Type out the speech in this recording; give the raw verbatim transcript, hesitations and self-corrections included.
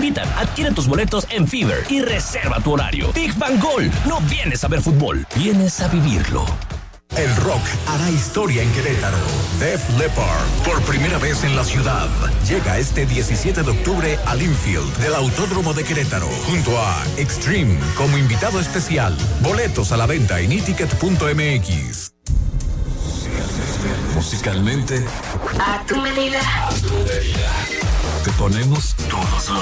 invitan. Adquiere tus boletos en Fever y reserva tu horario. Big Bang Gol. No vienes a ver fútbol, vienes a vivirlo. El rock hará historia en Querétaro. Def Leppard, por primera vez en la ciudad, llega este diecisiete de octubre al infield del Autódromo de Querétaro, junto a Extreme como invitado especial. Boletos a la venta en iticket punto m x. Musicalmente, a tu medida. a tu medida. Te ponemos todos los